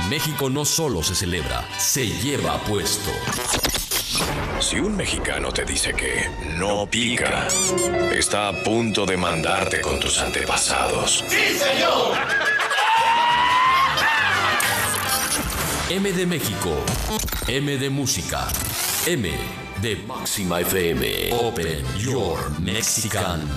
En México no solo se celebra, se lleva puesto. Si un mexicano te dice que no pica, está a punto de mandarte con tus antepasados. ¡Sí, señor! M de México, M de música, M de Máxima FM. Open Your Mexican